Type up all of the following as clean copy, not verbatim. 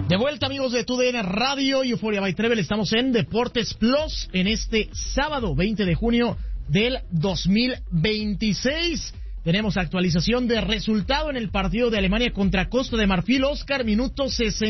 De vuelta, amigos de TUDN Radio y Euphoria by Trevel, estamos en Deportes Plus en este sábado 20 de junio del 2026. Tenemos actualización de resultado en el partido de Alemania contra Costa de Marfil. Oscar, minuto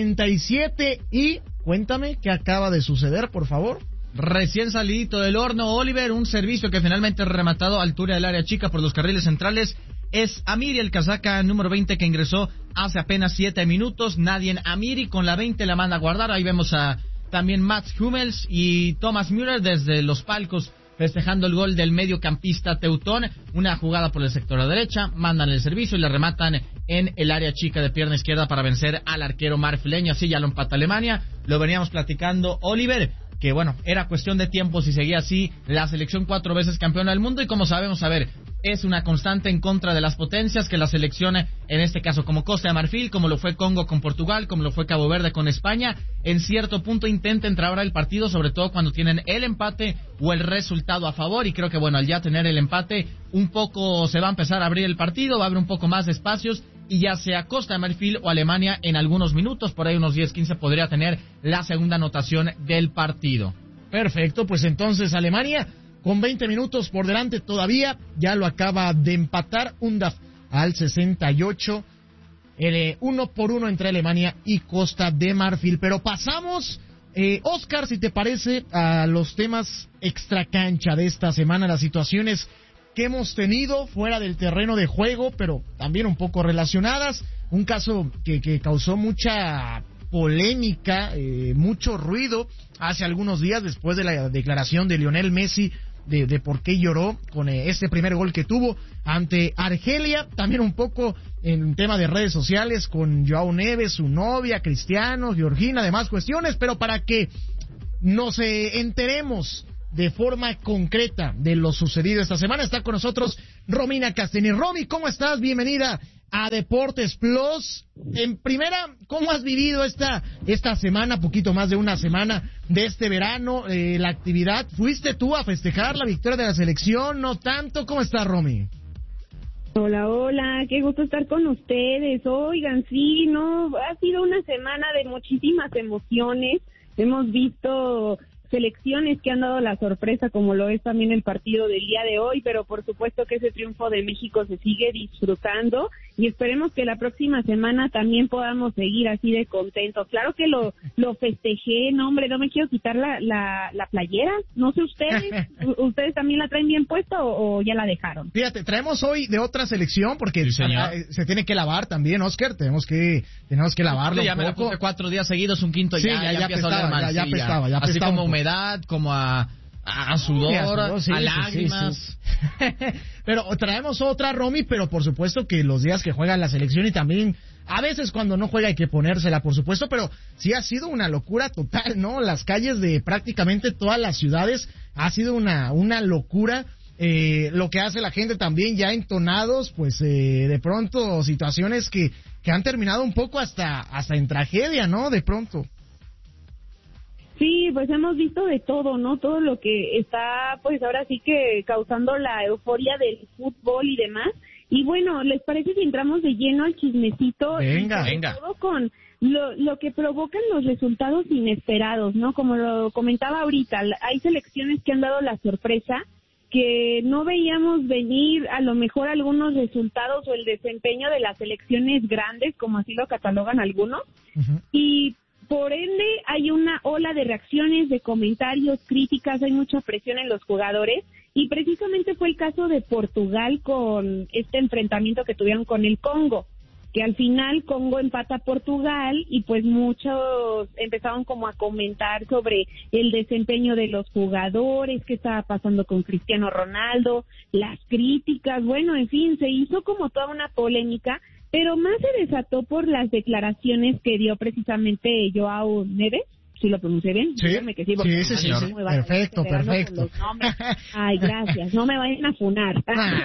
67 y cuéntame qué acaba de suceder, por favor. Recién salidito del horno, Oliver, un servicio que finalmente rematado a altura del área chica por los carriles centrales. Es Amiri, el casaca número 20, que ingresó hace apenas 7 minutos. Nadie en Amiri, con la 20 la manda a guardar. Ahí vemos a también Mats Hummels y Thomas Müller desde los palcos festejando el gol del mediocampista teutón. Una jugada por el sector a la derecha, mandan el servicio y le rematan en el área chica de pierna izquierda para vencer al arquero marfileño. Así ya lo empata Alemania. Lo veníamos platicando, Oliver, que bueno, era cuestión de tiempo si seguía así la selección 4 veces campeona del mundo. Y como sabemos, a ver, es una constante en contra de las potencias que la selección, en este caso como Costa de Marfil, como lo fue Congo con Portugal, como lo fue Cabo Verde con España, en cierto punto intenta entrar ahora el partido, sobre todo cuando tienen el empate o el resultado a favor. Y creo que bueno, al ya tener el empate, un poco se va a empezar a abrir el partido, va a haber un poco más de espacios, y ya sea Costa de Marfil o Alemania en algunos minutos, por ahí unos 10-15, podría tener la segunda anotación del partido. Perfecto, pues entonces Alemania con 20 minutos por delante todavía, ya lo acaba de empatar Undaf al 68, el 1-1 entre Alemania y Costa de Marfil. Pero pasamos, Oscar, si te parece, a los temas extracancha de esta semana, las situaciones que hemos tenido fuera del terreno de juego, pero también un poco relacionadas. Un caso que causó mucha polémica, mucho ruido hace algunos días después de la declaración de Lionel Messi de por qué lloró con este primer gol que tuvo ante Argelia. También un poco en tema de redes sociales con Joao Neves, su novia, Cristiano, Georgina, demás cuestiones, pero para que nos enteremos de forma concreta de lo sucedido esta semana, está con nosotros Romina Castelli. Romy, ¿cómo estás? Bienvenida a Deportes Plus. En primera, ¿cómo has vivido esta semana, poquito más de una semana de este verano, la actividad? ¿Fuiste tú a festejar la victoria de la selección? ¿No tanto? ¿Cómo estás, Romy? Hola, qué gusto estar con ustedes. Oigan, sí, no, ha sido una semana de muchísimas emociones. Hemos visto selecciones que han dado la sorpresa, como lo es también el partido del día de hoy, pero por supuesto que ese triunfo de México se sigue disfrutando y esperemos que la próxima semana también podamos seguir así de contentos. Claro que lo festejé, no hombre, no me quiero quitar la playera, no sé ustedes, ¿ustedes también la traen bien puesta o ya la dejaron? Fíjate, traemos hoy de otra selección porque sí, se tiene que lavar también, Oscar, tenemos que lavarlo. Sí, ya un me la poco. puse 4 días seguidos, un quinto, sí, ya empieza a oler mal, ya apestaba, así como humedad, como a sudor, sí, a lágrimas. Sí. Pero traemos otra, Romy, pero por supuesto que los días que juega la selección y también a veces cuando no juega hay que ponérsela, por supuesto, pero sí ha sido una locura total, ¿no? Las calles de prácticamente todas las ciudades ha sido una locura. Lo que hace la gente también ya entonados, pues de pronto situaciones que han terminado un poco hasta en tragedia, ¿no? De pronto. Sí, pues hemos visto de todo, ¿no? Todo lo que está, pues ahora sí que causando la euforia del fútbol y demás. Y bueno, ¿les parece si entramos de lleno al chismecito? Venga. Todo con lo que provocan los resultados inesperados, ¿no? Como lo comentaba ahorita, hay selecciones que han dado la sorpresa, que no veíamos venir a lo mejor algunos resultados o el desempeño de las selecciones grandes, como así lo catalogan algunos, y por ende hay una ola de reacciones, de comentarios, críticas, hay mucha presión en los jugadores, y precisamente fue el caso de Portugal con este enfrentamiento que tuvieron con el Congo, que al final Congo empata a Portugal y pues muchos empezaron como a comentar sobre el desempeño de los jugadores, qué estaba pasando con Cristiano Ronaldo, las críticas, bueno, en fin, se hizo como toda una polémica, pero más se desató por las declaraciones que dio precisamente Joao Neves. ¿Sí lo pronuncié bien? Sí, que sí, sí. Perfecto. Ay, gracias, no me vayan a funar.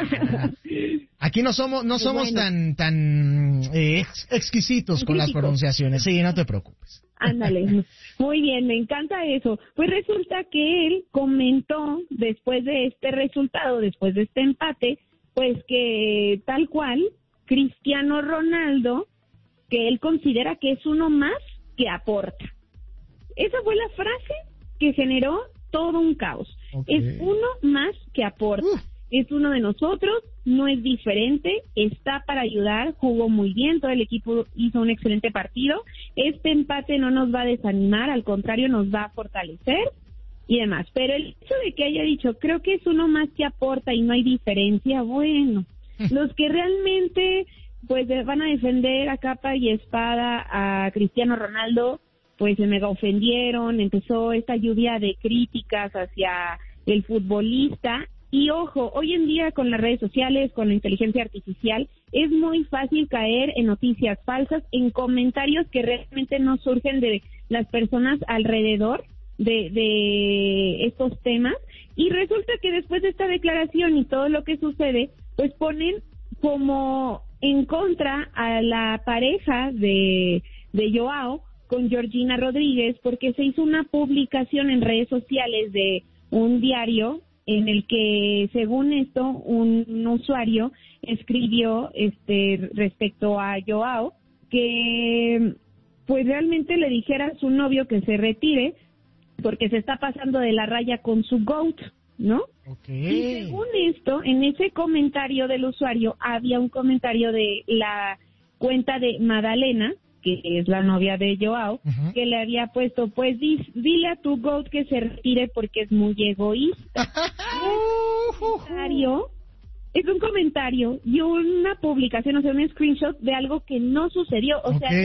Aquí no somos tan exquisitos con las pronunciaciones, sí, no te preocupes. Ándale, muy bien, me encanta eso. Pues resulta que él comentó después de este resultado, después de este empate, pues que tal cual Cristiano Ronaldo, que él considera que es uno más que aporta. Esa fue la frase que generó todo un caos. Okay. Es uno más que aporta. Es uno de nosotros, no es diferente, está para ayudar, jugó muy bien, todo el equipo hizo un excelente partido. Este empate no nos va a desanimar, al contrario, nos va a fortalecer y demás. Pero el hecho de que haya dicho, creo que es uno más que aporta y no hay diferencia, bueno, los que realmente pues van a defender a capa y espada a Cristiano Ronaldo, pues se mega ofendieron, empezó esta lluvia de críticas hacia el futbolista. Y ojo, hoy en día con las redes sociales, con la inteligencia artificial, es muy fácil caer en noticias falsas, en comentarios que realmente no surgen de las personas alrededor de estos temas. Y resulta que después de esta declaración y todo lo que sucede, pues ponen como en contra a la pareja de Joao con Georgina Rodríguez, porque se hizo una publicación en redes sociales de un diario en el que, según esto, un usuario escribió respecto a Joao que pues realmente le dijera a su novio que se retire porque se está pasando de la raya con su GOAT, ¿no? Okay. Y según esto, en ese comentario del usuario había un comentario de la cuenta de Madalena, que es la novia de Joao, que le había puesto, pues dile a tu GOAT que se retire porque es muy egoísta. Es un comentario y una publicación, o sea, un screenshot de algo que no sucedió. O sea,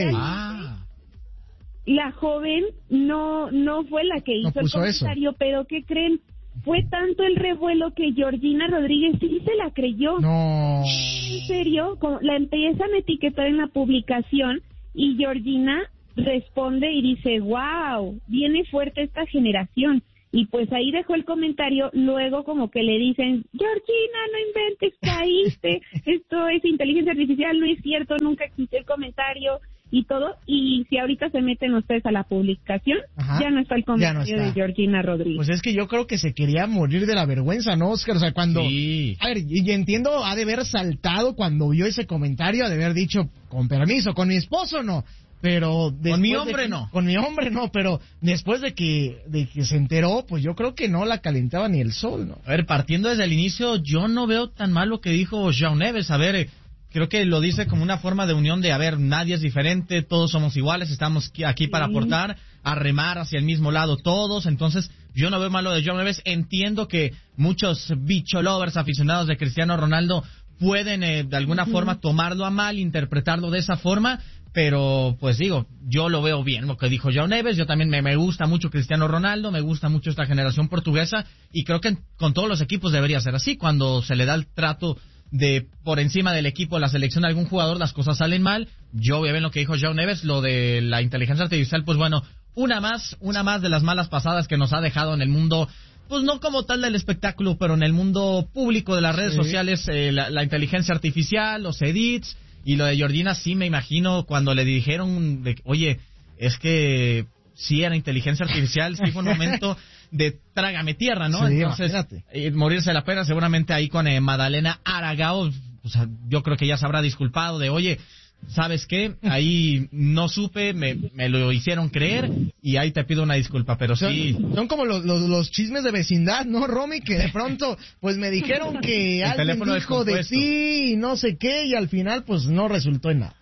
la joven no fue la que hizo el comentario, eso. Pero ¿qué creen? Fue tanto el revuelo que Georgina Rodríguez sí se la creyó. No. En serio, la empiezan a etiquetar en la publicación y Georgina responde y dice, wow, viene fuerte esta generación. Y pues ahí dejó el comentario, luego como que le dicen, Georgina, no inventes, caíste, esto es inteligencia artificial, no es cierto, nunca existió el comentario y todo. Y si ahorita se meten ustedes a la publicación, ya no está el comentario de Georgina Rodríguez. Pues es que yo creo que se quería morir de la vergüenza, ¿no, Oscar? O sea, cuando... Sí. A ver, y entiendo, ha de haber saltado cuando vio ese comentario, ha de haber dicho, con permiso, con mi esposo no, pero... Con mi hombre no. Con mi hombre no, pero después de que se enteró, pues yo creo que no la calentaba ni el sol, ¿no? A ver, partiendo desde el inicio, yo no veo tan mal lo que dijo Joao Neves. A ver, creo que lo dice como una forma de unión de, a ver, nadie es diferente, todos somos iguales, estamos aquí para aportar, a remar hacia el mismo lado todos. Entonces, yo no veo mal lo de Joao Neves. Entiendo que muchos bicholovers aficionados de Cristiano Ronaldo pueden de alguna forma tomarlo a mal, interpretarlo de esa forma, pero pues digo, yo lo veo bien lo que dijo Joao Neves. Yo también me gusta mucho Cristiano Ronaldo, me gusta mucho esta generación portuguesa y creo que con todos los equipos debería ser así. Cuando se le da el trato de por encima del equipo, la selección de algún jugador, las cosas salen mal. Yo veo bien lo que dijo Joao Neves, lo de la inteligencia artificial, pues bueno, una más de las malas pasadas que nos ha dejado en el mundo, pues no como tal del espectáculo, pero en el mundo público de las redes sociales, la inteligencia artificial, los edits. Y lo de Georgina, sí me imagino cuando le dijeron, oye, es que sí era inteligencia artificial, sí fue un momento de trágame tierra, ¿no? Sí, entonces, morirse la pena seguramente ahí con Madalena Aragao, o sea, yo creo que ya se habrá disculpado de, oye, ¿sabes qué? Ahí no supe, me lo hicieron creer y ahí te pido una disculpa, pero sí. Son como los chismes de vecindad, ¿no, Romy? Que de pronto, pues me dijeron que alguien dijo de ti y no sé qué y al final, pues no resultó en nada.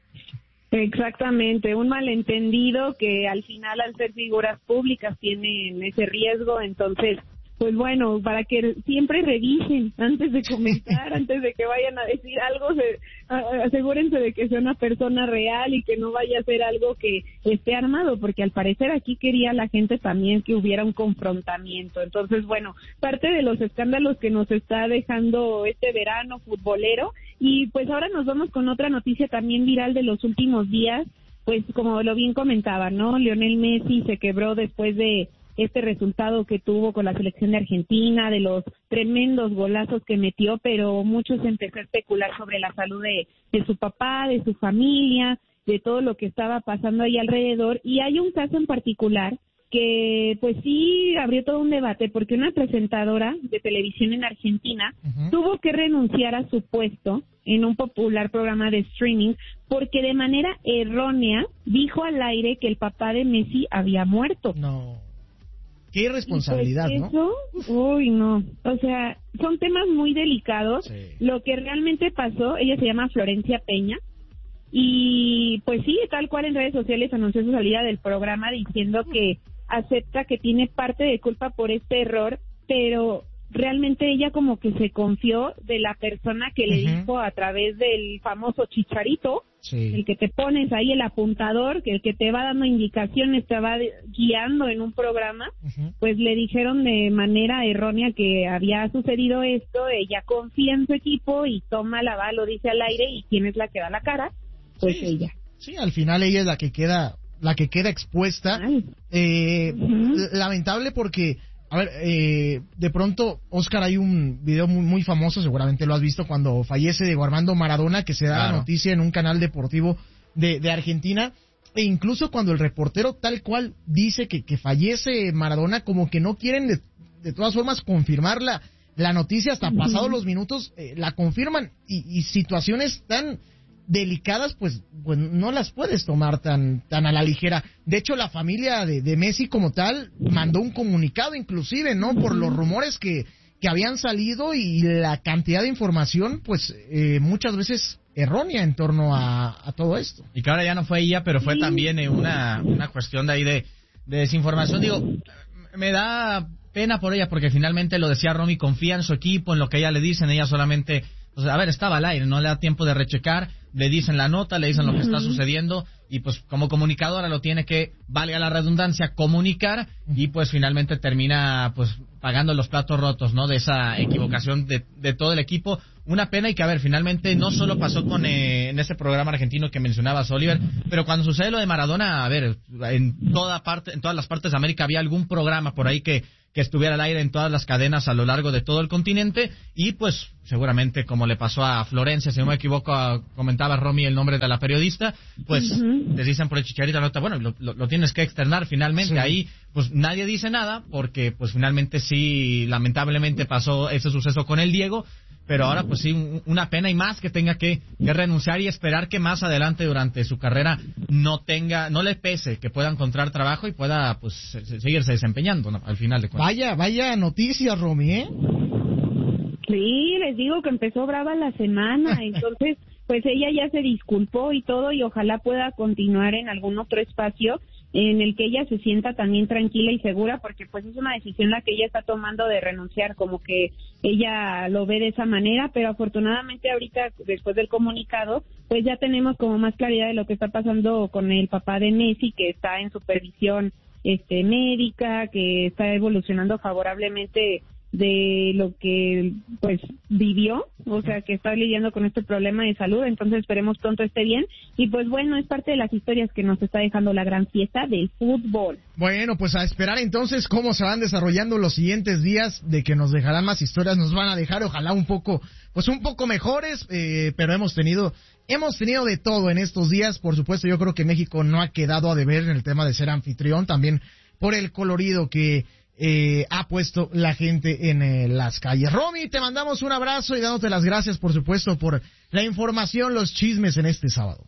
Exactamente, un malentendido que al final, al ser figuras públicas, tienen ese riesgo. Entonces, pues bueno, para que siempre revisen antes de comentar, antes de que vayan a decir algo, asegúrense de que sea una persona real y que no vaya a ser algo que esté armado, porque al parecer aquí quería la gente también que hubiera un confrontamiento. Entonces, bueno, parte de los escándalos que nos está dejando este verano futbolero. Y pues ahora nos vamos con otra noticia también viral de los últimos días. Pues como lo bien comentaba, ¿no? Lionel Messi se quebró después de este resultado que tuvo con la selección de Argentina, de los tremendos golazos que metió, pero muchos empezaron a especular sobre la salud de su papá, de su familia, de todo lo que estaba pasando ahí alrededor. Y hay un caso en particular que pues sí abrió todo un debate porque una presentadora de televisión en Argentina tuvo que renunciar a su puesto en un popular programa de streaming porque de manera errónea dijo al aire que el papá de Messi había muerto. No. Qué irresponsabilidad, pues eso, ¿no? Uy, no. O sea, son temas muy delicados. Sí. Lo que realmente pasó, ella se llama Florencia Peña, y pues sí, tal cual en redes sociales anunció su salida del programa diciendo que acepta que tiene parte de culpa por este error, pero realmente ella como que se confió de la persona que le dijo a través del famoso chicharito, el que te pones ahí el apuntador, que el que te va dando indicaciones, te va guiando en un programa, pues le dijeron de manera errónea que había sucedido esto, ella confía en su equipo y toma la bala, lo dice al aire, y ¿quién es la que da la cara? Pues ella. Sí, al final ella es la que queda expuesta. Lamentable porque, a ver, de pronto, Oscar, hay un video muy, muy famoso, seguramente lo has visto, cuando fallece Diego Armando Maradona, que se da la noticia en un canal deportivo de Argentina, e incluso cuando el reportero tal cual dice que fallece Maradona, como que no quieren de todas formas confirmar la noticia, hasta pasados los minutos la confirman, y situaciones tan delicadas, pues no las puedes tomar tan a la ligera. De hecho, la familia de Messi como tal mandó un comunicado, inclusive, ¿no? Por los rumores que habían salido y la cantidad de información, pues muchas veces errónea en torno a todo esto. Y que ahora ya no fue ella, pero fue también una cuestión de ahí de desinformación. Digo, me da pena por ella porque finalmente lo decía Romy, confía en su equipo, en lo que ella le dicen, ella solamente... Pues, a ver, estaba al aire, no le da tiempo de rechecar, le dicen la nota, le dicen lo que está sucediendo, y pues como comunicadora lo tiene que, valga la redundancia, comunicar, y pues finalmente termina pues pagando los platos rotos, ¿no? De esa equivocación de todo el equipo. Una pena, y que a ver, finalmente no solo pasó con en ese programa argentino que mencionabas, Oliver, pero cuando sucede lo de Maradona, a ver, en todas las partes de América había algún programa por ahí que estuviera al aire en todas las cadenas a lo largo de todo el continente, y pues seguramente como le pasó a Florencia, si no me equivoco, comentaba Romy el nombre de la periodista, pues les dicen por el chicharito nota, bueno, lo tienes que externar finalmente, ahí pues nadie dice nada, porque pues finalmente sí, lamentablemente pasó ese suceso con el Diego, pero ahora pues sí, una pena, y más que tenga que renunciar y esperar que más adelante durante su carrera no le pese, que pueda encontrar trabajo y pueda pues seguirse desempeñando, ¿no? Al final de cuentas. Vaya noticia, Romy, ¿eh? Sí, les digo que empezó brava la semana, entonces pues ella ya se disculpó y todo, y ojalá pueda continuar en algún otro espacio en el que ella se sienta también tranquila y segura, porque pues es una decisión la que ella está tomando de renunciar, como que ella lo ve de esa manera, pero afortunadamente ahorita, después del comunicado, pues ya tenemos como más claridad de lo que está pasando con el papá de Messi, que está en supervisión médica, que está evolucionando favorablemente de lo que pues vivió, o sea que está lidiando con este problema de salud, entonces esperemos pronto esté bien, y pues bueno, es parte de las historias que nos está dejando la gran fiesta del fútbol. Bueno, pues a esperar entonces cómo se van desarrollando los siguientes días, de que nos dejarán más historias, nos van a dejar ojalá un poco mejores, pero hemos tenido de todo en estos días. Por supuesto, yo creo que México no ha quedado a deber en el tema de ser anfitrión, también por el colorido que ha puesto la gente en las calles. Romy, te mandamos un abrazo y dándote las gracias, por supuesto, por la información, los chismes en este sábado.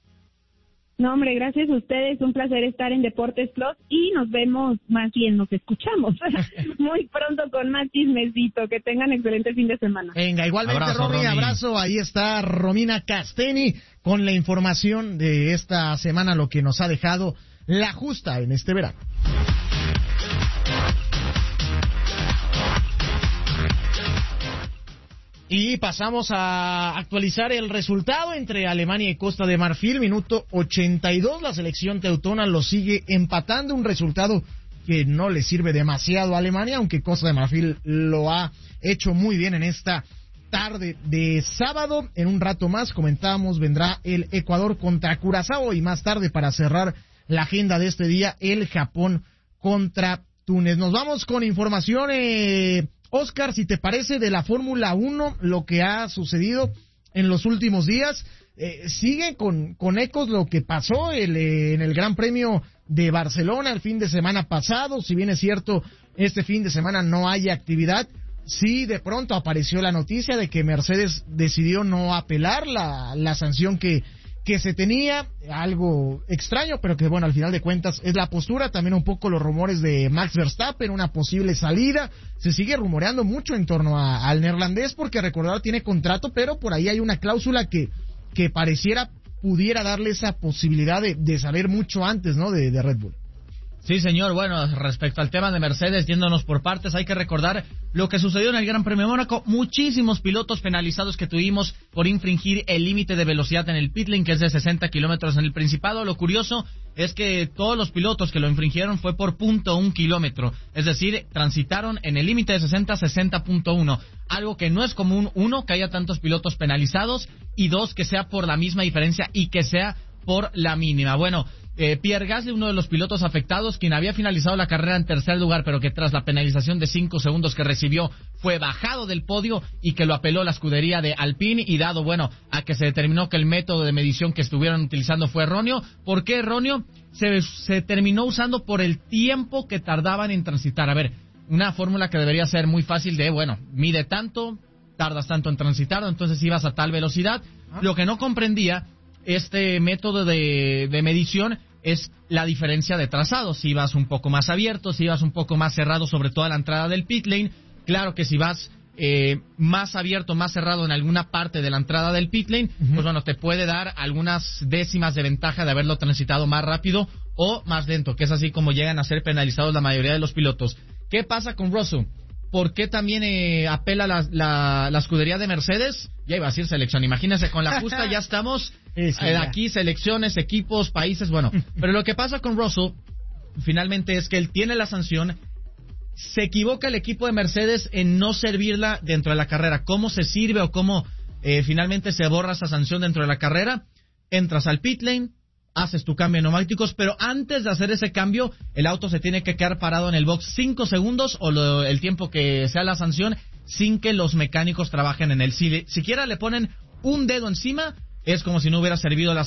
No, hombre, gracias a ustedes, un placer estar en Deportes Plus, y nos escuchamos muy pronto con más chismecito. Que tengan excelente fin de semana. Venga, igualmente, Romy, abrazo. Ahí está Romina Casteni con la información de esta semana, lo que nos ha dejado la justa en este verano. Y pasamos a actualizar el resultado entre Alemania y Costa de Marfil. Minuto 82, la selección teutona lo sigue empatando, un resultado que no le sirve demasiado a Alemania, aunque Costa de Marfil lo ha hecho muy bien en esta tarde de sábado. En un rato más, comentábamos, vendrá el Ecuador contra Curazao, y más tarde, para cerrar la agenda de este día, el Japón contra Túnez. Nos vamos con información, Oscar, si te parece, de la Fórmula 1, lo que ha sucedido en los últimos días. sigue con ecos lo que pasó en el Gran Premio de Barcelona el fin de semana pasado. Si bien es cierto, este fin de semana no hay actividad, sí de pronto apareció la noticia de que Mercedes decidió no apelar la sanción que se tenía, algo extraño, pero que bueno, al final de cuentas es la postura. También un poco los rumores de Max Verstappen, una posible salida. Se sigue rumoreando mucho en torno al neerlandés, porque recordar tiene contrato, pero por ahí hay una cláusula que pareciera pudiera darle esa posibilidad de salir mucho antes, ¿no? De Red Bull. Sí, señor. Bueno, respecto al tema de Mercedes, yéndonos por partes, hay que recordar lo que sucedió en el Gran Premio de Mónaco. Muchísimos pilotos penalizados que tuvimos por infringir el límite de velocidad en el pit lane, que es de 60 kilómetros en el Principado. Lo curioso es que todos los pilotos que lo infringieron fue por 0.1 kilómetro. Es decir, transitaron en el límite de 60 a 60.1. Algo que no es común, uno, que haya tantos pilotos penalizados, y dos, que sea por la misma diferencia y que sea por la mínima. Bueno, Pierre Gasly, uno de los pilotos afectados, quien había finalizado la carrera en tercer lugar, pero que tras la penalización de 5 segundos que recibió fue bajado del podio y que lo apeló la escudería de Alpine, y dado, bueno, a que se determinó que el método de medición que estuvieron utilizando fue erróneo. ¿Por qué erróneo? Se terminó usando por el tiempo que tardaban en transitar. A ver, una fórmula que debería ser muy fácil de, bueno, mide tanto, tardas tanto en transitar, entonces ibas a tal velocidad. Lo que no comprendía este método de medición es la diferencia de trazado. Si vas un poco más abierto, si vas un poco más cerrado, sobre todo a la entrada del pit lane. Claro que si vas más abierto, más cerrado en alguna parte de la entrada del pit lane, pues bueno, te puede dar algunas décimas de ventaja de haberlo transitado más rápido o más lento, que es así como llegan a ser penalizados la mayoría de los pilotos. ¿Qué pasa con Russell? ¿Por qué también apela la escudería de Mercedes? Ya iba a decir selección, imagínense, con la justa ya estamos aquí, selecciones, equipos, países, bueno. Pero lo que pasa con Russell, finalmente, es que él tiene la sanción. Se equivoca el equipo de Mercedes en no servirla dentro de la carrera. ¿Cómo se sirve o cómo finalmente se borra esa sanción dentro de la carrera? Entras al pit lane, haces tu cambio de neumáticos, pero antes de hacer ese cambio, el auto se tiene que quedar parado en el box 5 segundos o el tiempo que sea la sanción, sin que los mecánicos trabajen en él. Si siquiera le ponen un dedo encima, es como si no hubiera servido la